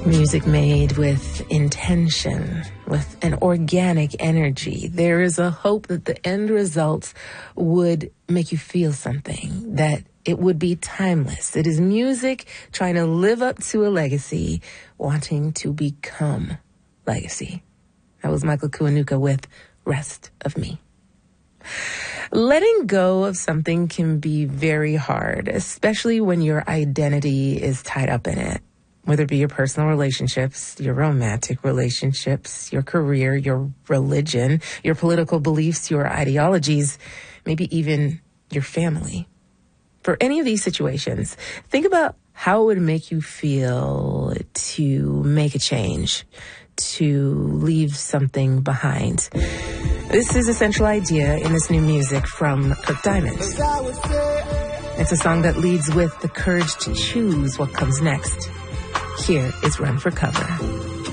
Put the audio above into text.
Music made with intention, with an organic energy. There is a hope that the end results would make you feel something, that it would be timeless. It is music trying to live up to a legacy, wanting to become legacy. That was Michael Kiwanuka with Rest of Me. Letting go of something can be very hard, especially when your identity is tied up in it. Whether it be your personal relationships, your romantic relationships, your career, your religion, your political beliefs, your ideologies, maybe even your family. For any of these situations, think about how it would make you feel to make a change, to leave something behind. This is a central idea in this new music from Kirk Diamond. It's a song that leads with the courage to choose what comes next. Here is Run for Cover.